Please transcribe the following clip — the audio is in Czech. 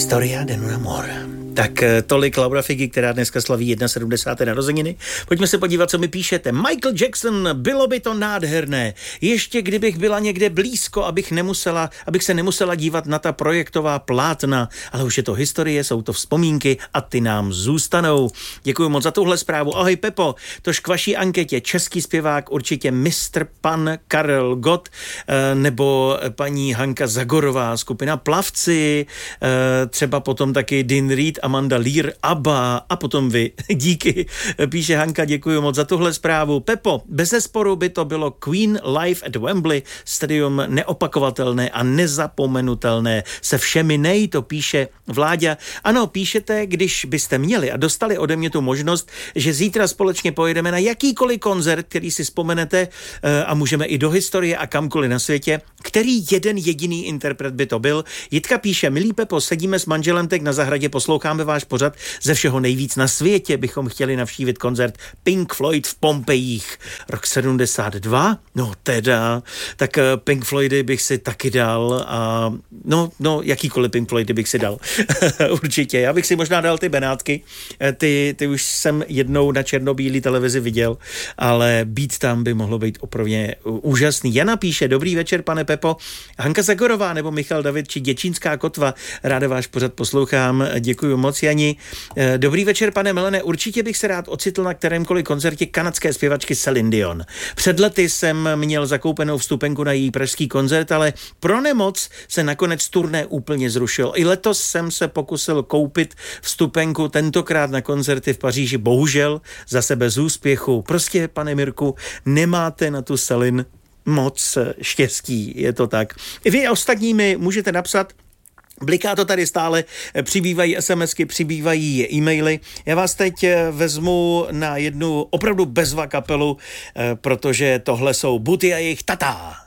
Historia de un amor. Tak tolik Laura Figy, která dneska slaví 71. narozeniny. Pojďme se podívat, co mi píšete. Michael Jackson, bylo by to nádherné. Ještě kdybych byla někde blízko, abych se nemusela dívat na ta projektová plátna, ale už je to historie, jsou to vzpomínky a ty nám zůstanou. Děkuji moc za tuhle zprávu. Ahoj Pepo, tož k vaší anketě český zpěvák určitě mistr pan Karel Gott nebo paní Hanka Zagorová, skupina Plavci, třeba potom taky Dean Reed, Amanda Lear, ABBA a potom vy. Díky, píše Hanka, děkuji moc za tuhle zprávu. Pepo, bezesporu by to bylo Queen live at Wembley Stadium, neopakovatelné a nezapomenutelné. Se všemi nej, to píše Vláďa. Ano, píšete, když byste měli a dostali ode mě tu možnost, že zítra společně pojedeme na jakýkoliv koncert, který si vzpomenete a můžeme i do historie a kamkoliv na světě, který jeden jediný interpret by to byl. Jitka píše, milý Pepo, sedíme s manželem teď na zahradě, posloucháme váš pořad, ze všeho nejvíc na světě bychom chtěli navštívit koncert Pink Floyd v Pompejích. Rok 72? No teda, tak Pink Floydy bych si taky dal a jakýkoliv Pink Floydy bych si dal. Určitě, já bych si možná dal ty Benátky, ty už jsem jednou na černobílý televizi viděl, ale být tam by mohlo být opravdu úžasný. Jana píše, dobrý večer, pane Pepo, Hanka Zagorová nebo Michal David či Děčínská kotva, ráda váš pořad poslouchám, děkuji moc, Jani. Dobrý večer, pane Melene, určitě bych se rád ocitl na kterémkoliv koncertě kanadské zpěvačky Celine Dion. Před lety jsem měl zakoupenou vstupenku na její pražský koncert, ale pro nemoc se nakonec turné úplně zrušil. I letos jsem se pokusil koupit vstupenku, tentokrát na koncerty v Paříži, bohužel zase bez úspěchu. Prostě, pane Mirku, nemáte na tu Celine moc štěstí, je to tak. Vy ostatní mi můžete napsat, bliká to tady stále, přibývají SMSky, přibývají e-maily. Já vás teď vezmu na jednu opravdu bezva kapelu, protože tohle jsou Buty a jejich Tata.